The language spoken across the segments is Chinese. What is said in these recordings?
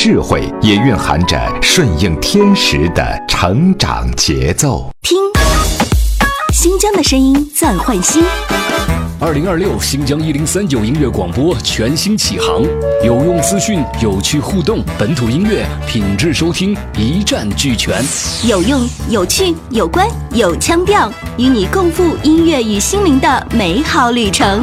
智慧，也蕴含着顺应天时的成长节奏。 听，新疆的声音在焕新。 2026新疆1039音乐广播全新启航，有用资讯，有趣互动，本土音乐品质收听一站俱全， 有用、有趣、有关、有腔调，与你共赴音乐与心灵的美好旅程。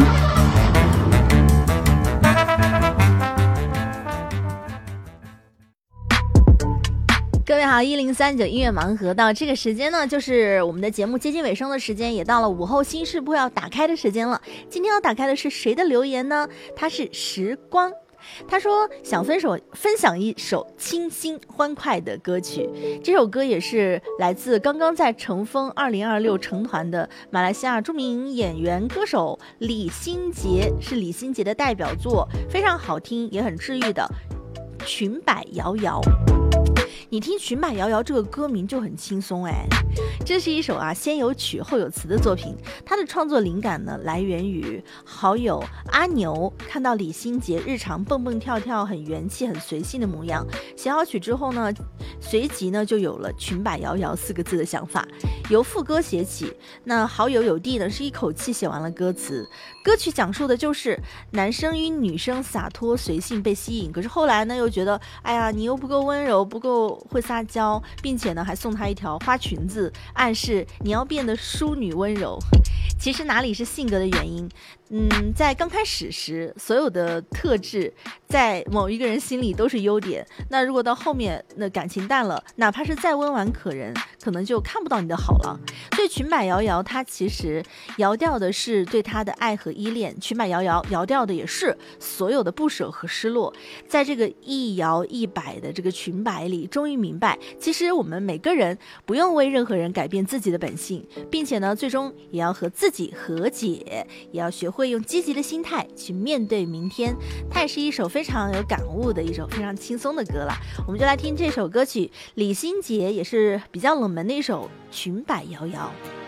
各位好，1039音乐盲盒到这个时间呢，就是我们的节目接近尾声的时间，也到了午后新视铺要打开的时间了。今天要打开的是谁的留言呢？他是时光，他说想分享一首清新欢快的歌曲，这首歌也是来自刚刚在乘风2026成团的马来西亚著名演员歌手李心洁，是李心洁的代表作，非常好听也很治愈的《裙摆摇摇》。你听《裙摆摇摇》这个歌名就很轻松哎，这是一首先有曲后有词的作品。它的创作灵感呢来源于好友阿牛看到李心洁日常蹦蹦跳跳很元气很随性的模样，写好曲之后呢，随即呢就有了裙摆摇摇4个字的想法，由副歌写起。那好友有弟呢是一口气写完了歌词。歌曲讲述的就是男生与女生洒脱随性被吸引，可是后来呢又觉得哎呀你又不够温柔不够会撒娇，并且呢还送她一条花裙子，暗示你要变得淑女温柔。其实哪里是性格的原因，在刚开始时所有的特质在某一个人心里都是优点，那如果到后面那感情淡了，哪怕是再温婉可人，可能就看不到你的好了。所以裙摆摇摇它其实摇掉的是对他的爱和依恋，裙摆摇摇摇掉的也是所有的不舍和失落。在这个一摇一摆的这个裙摆里，终于明白其实我们每个人不用为任何人改变自己的本性，并且呢最终也要和自己和解，也要学会用积极的心态去面对明天。它也是一首非常有感悟的一首非常轻松的歌了。我们就来听这首歌曲，李心洁也是比较冷门的一首《裙摆摇摇》。